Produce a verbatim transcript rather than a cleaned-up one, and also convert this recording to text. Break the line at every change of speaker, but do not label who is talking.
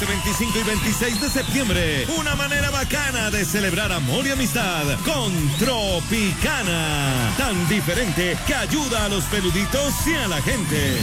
este veinticinco y veintiséis de septiembre. Una manera bacana de celebrar amor y amistad con Tropicana. Tan diferente que ayuda a los peluditos y a la gente.